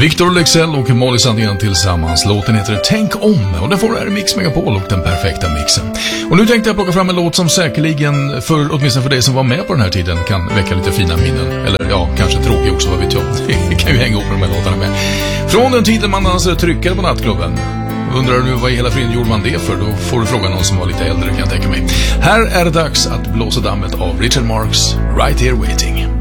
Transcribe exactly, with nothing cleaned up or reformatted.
Victor Leksell och Molly Sandén tillsammans. Låten heter Tänk om och den får här Mix Megapol och den perfekta mixen. Och nu tänkte jag plocka fram en låt som säkerligen, för, åtminstone för dig som var med på den här tiden, kan väcka lite fina minnen. Eller ja, kanske tråkig också, vad vet jag. Det kan ju hänga ihop med de här låtarna med. Från den tiden man alltså tryckade på nattklubben. Undrar du nu vad i hela friden gjorde man det för? Då får du fråga någon som var lite äldre, kan jag tänka mig. Här är det dags att blåsa dammet av Richard Marx, Right Here Waiting.